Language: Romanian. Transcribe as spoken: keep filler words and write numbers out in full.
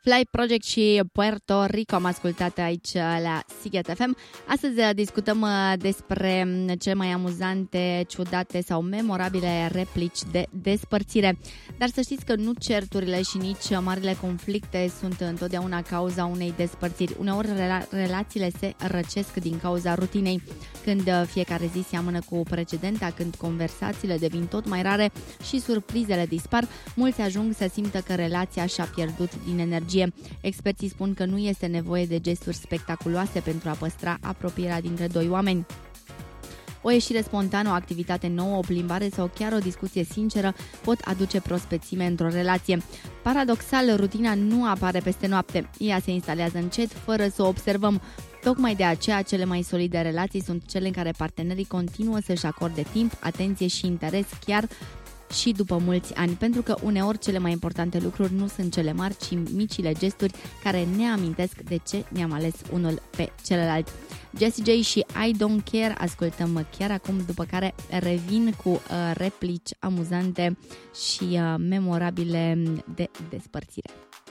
Fly Project și Puerto Rico am ascultat aici la Sighet F M. Astăzi discutăm despre cele mai amuzante, ciudate sau memorabile replici de despărțire. Dar să știți că nu certurile și nici marile conflicte sunt întotdeauna cauza unei despărțiri. Uneori rela- relațiile se răcesc din cauza rutinei, când fiecare zi seamănă cu precedenta, când conversațiile devin tot mai rare și surprizele dispar, mulți ajung să simtă că relația și-a pierdut din energie. Experții spun că nu este nevoie de gesturi spectaculoase pentru a păstra apropierea dintre doi oameni. O ieșire spontană, o activitate nouă, o plimbare sau chiar o discuție sinceră pot aduce prospețime într-o relație. Paradoxal, rutina nu apare peste noapte. Ea se instalează încet, fără să o observăm. Tocmai de aceea, cele mai solide relații sunt cele în care partenerii continuă să-și acorde timp, atenție și interes chiar și după mulți ani, pentru că uneori cele mai importante lucruri nu sunt cele mari, ci micile gesturi care ne amintesc de ce ne-am ales unul pe celălalt. Jessie J și I Don't Care ascultăm chiar acum, după care revin cu uh, replici amuzante și uh, memorabile de despărțire.